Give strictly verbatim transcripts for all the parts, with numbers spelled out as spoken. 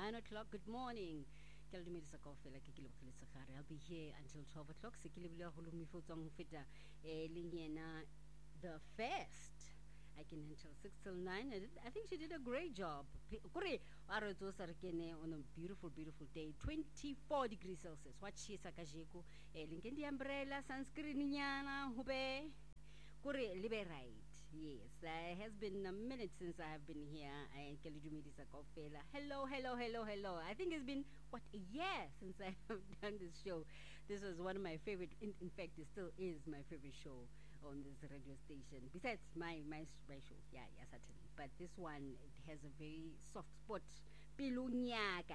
nine o'clock. Good morning. I'll be here until twelve o'clock. The first. I can until six till nine. I, did, I think she did a great job. On a beautiful, beautiful day. twenty-four degrees Celsius. What she sakajeko. Linken the umbrella, sunscreen yana, hube. Kore libe right. Yes, it has been a minute since I have been here. I Hello, hello, hello, hello. I think it's been, what, a year since I have done this show. This was one of my favorite, in, in fact, it still is my favorite show on this radio station. Besides my, my, my show, yeah, yeah, certainly. But this one, it has a very soft spot. Pilunyaka.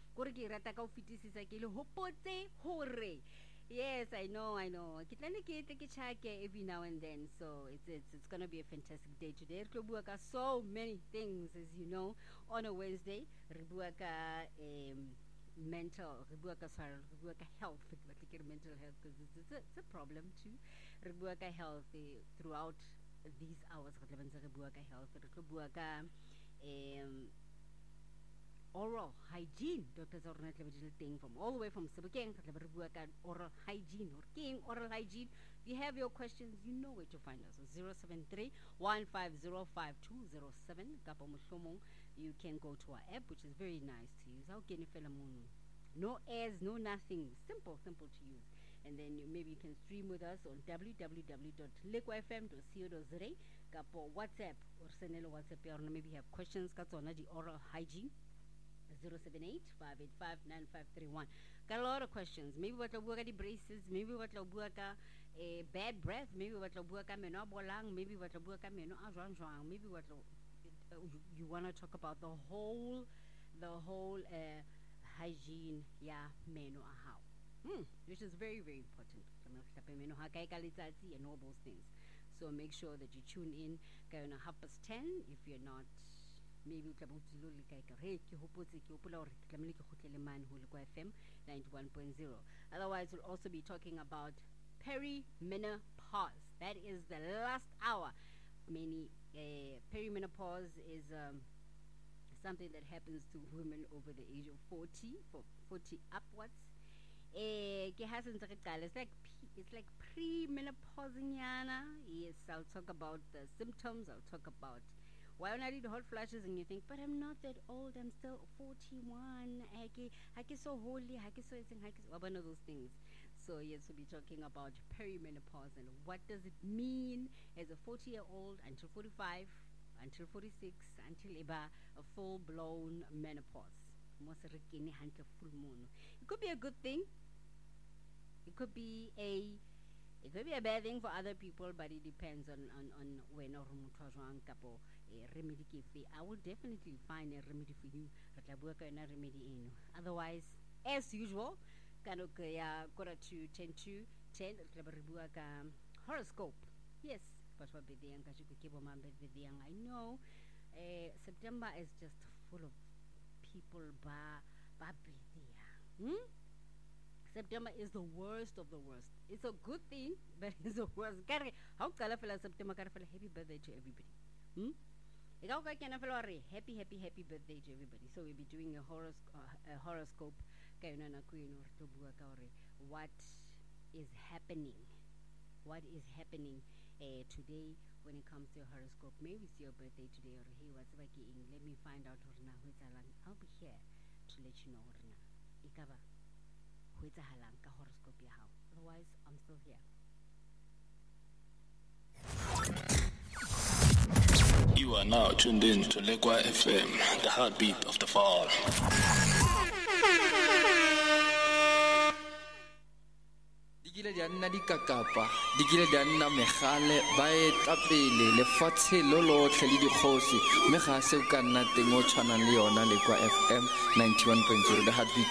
Yes, I know, I know. Every now and then, so it's it's, it's going to be a fantastic day today. So many things, as you know, on a Wednesday. Ribuaka um, mental, Ribuaka sorry, Ribuaka health, mental health, because it's, it's, a, it's a problem too. Ribuaka health uh, throughout these hours. Ribuaka health, Ribuaka um. Oral hygiene. Doctor Zornet thing from all the way from Sebukeng, oral hygiene or king oral hygiene. If you have your questions, you know where to find us. zero seven three, one five zero, five two zero seven. You can go to our app, which is very nice to use. No airs, no nothing. Simple, simple to use. And then you, maybe you can stream with us on w w w dot liqua f m dot co dot z a. Kapo WhatsApp or send a WhatsApp or maybe you have questions. Katsona the oral hygiene. zero seven eight, five eight five, nine five three one. Got a lot of questions. Maybe what the braces, maybe what a bad breath, maybe what a meno bolang, maybe what a meno ajanjang, maybe what uh, you want to talk about the whole the whole uh, hygiene, yeah, meno how. Hmm, which is very, very important. And all those things. So make sure that you tune in kind of half past ten if you're not. Maybe we can F M ninety-one point zero. Otherwise, we'll also be talking about perimenopause. That is the last hour. Many uh, perimenopause is um, something that happens to women over the age of forty, for forty upwards. Uh, it's like it's like pre-menopause. Yes, I'll talk about the symptoms. I'll talk about why when I did hot flashes and you think, but I'm not that old, I'm still forty-one, I get so holy, I get so one of those things. So yes, we'll be talking about perimenopause and what does it mean as a forty-year-old until forty-five, until forty-six, until a full-blown menopause. It could be a good thing. It could be a It could be a bad thing for other people, but it depends on on on when or kapo a remedy. I will definitely find a remedy for you. Remedy in. Otherwise, as usual, kanokaya quarter to ten to ten. Horoscope. Yes, but what be the I know. Uh, September is just full of people. Ba ba Hmm. September is the worst of the worst. It's a good thing, but it's the worst. How colorful is September? Happy birthday to everybody. Hmm? Happy, happy, happy birthday to everybody. So we'll be doing a, horos- uh, a horoscope. What is happening? What is happening uh, today when it comes to a horoscope? Maybe it's your birthday today, or hey, what's like? Let me find out. I'll be here to let you know. Ikaba. Otherwise, I'm still here. You are now tuned in to Liqua F M, the heartbeat of the fall. Digile di anna di kakapa, digile di anna megale, ba etapele lefatshe lo lotlhe le dikgosi mme ga se o ka nna teng o tshwanang le yona Liqua F M ninety-one point zero, the heartbeat